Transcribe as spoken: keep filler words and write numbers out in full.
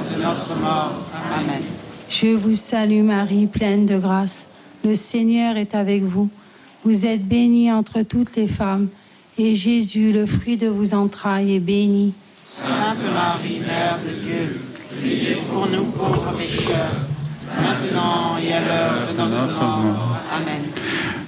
de notre mort. Amen. Je vous salue Marie, pleine de grâce. Le Seigneur est avec vous. Vous êtes bénie entre toutes les femmes, et Jésus, le fruit de vos entrailles, est béni. Sainte Marie, Mère de Dieu, priez pour nous pauvres pécheurs, maintenant et à l'heure de notre mort. Amen.